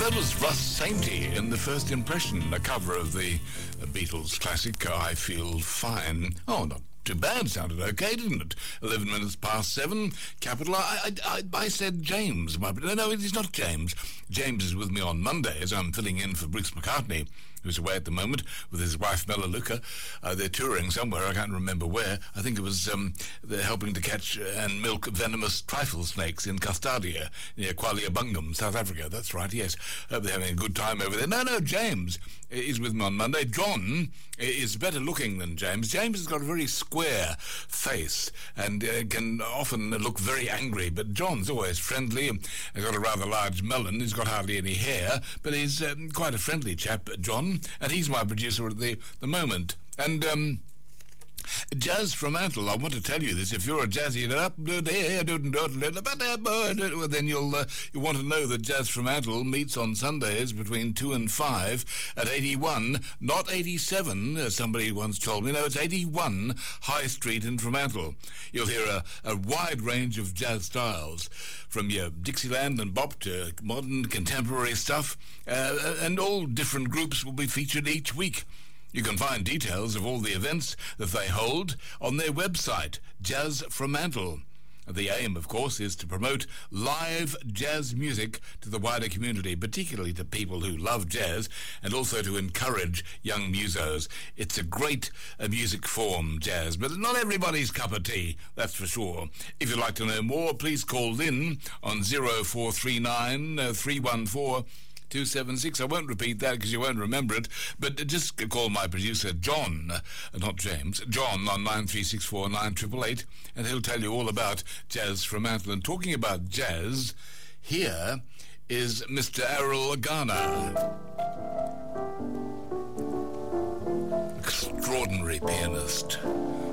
That was Russ Sainty in The First Impression, a cover of the Beatles classic, I Feel Fine. Oh, not too bad. Sounded okay, didn't it? 11 minutes past 7. Capital. I said James. No, it is not James. James is with me on Monday as I'm filling in for Bruce McCartney, who's away at the moment with his wife Melaleuca. They're touring somewhere, I can't remember where. I think it was they're helping to catch and milk venomous trifle snakes in Custadia, near Kuala Bungam, South Africa. That's right, yes. Hope they're having a good time over there. No, James is with me on Monday. John is better looking than James. James has got a very square face and can often look very angry, but John's always friendly. He's got a rather large melon. He's got hardly any hair, but he's quite a friendly chap, John, and he's my producer at the moment. And Jazz Fremantle, I want to tell you this, if you're a jazzy then you'll want to know that Jazz Fremantle meets on Sundays between 2 and 5 at 81, not 87, as somebody once told me. No, it's 81 High Street in Fremantle. You'll hear a wide range of jazz styles, from your Dixieland and bop to modern contemporary stuff, and all different groups will be featured each week. You can find details of all the events that they hold on their website, Jazz Fremantle. The aim, of course, is to promote live jazz music to the wider community, particularly to people who love jazz, and also to encourage young musos. It's a great music form, jazz, but not everybody's cup of tea, that's for sure. If you'd like to know more, please call in on 0439 314 276. I won't repeat that because you won't remember it, but just call my producer John, not James, John on 9364 9888, and he'll tell you all about Jazz Fremantle. And talking about jazz, here is Mr. Errol Garner, extraordinary pianist.